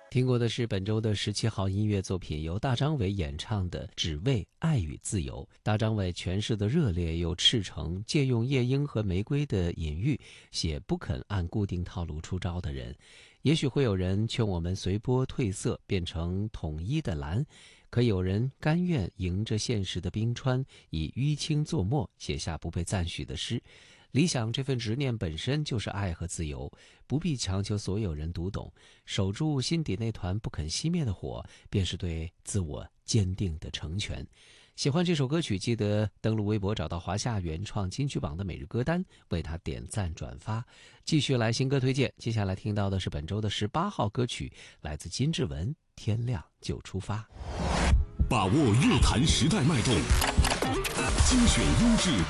听过的是本周的17号音乐作品，由大张伟演唱的《只为爱与自由》。大张伟诠释的热烈又赤诚，借用夜莺和玫瑰的隐喻，写不肯按固定套路出招的人。也许会有人劝我们随波褪色，变成统一的蓝，可有人甘愿迎着现实的冰川，以淤青作墨，写下不被赞许的诗。理想这份执念本身就是爱和自由，不必强求所有人读懂，守住心底那团不肯熄灭的火，便是对自我坚定的成全。喜欢这首歌曲，记得登录微博找到华夏原创金曲榜的每日歌单，为它点赞转发。继续来新歌推荐，接下来听到的是本周的18号歌曲，来自金志文，《天亮就出发》。 把握乐坛时代脉动，精选优质